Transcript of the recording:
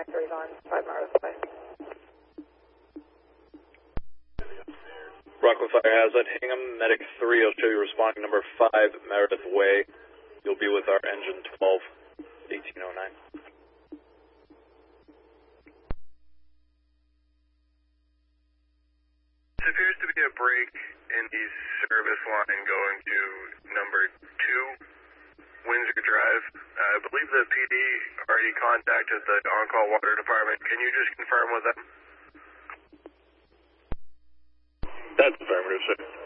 3 on 5 Meredith Way. Rockland Fire Hazard, Hingham, Medic 3, I'll show you responding number 5, Meredith Way. You'll be with our engine 12, 1809. There appears to be a break in the service line going to number 2, Windsor Drive. I believe the PD already contacted the on-call water department. Can you just confirm with them? That's affirmative, sir.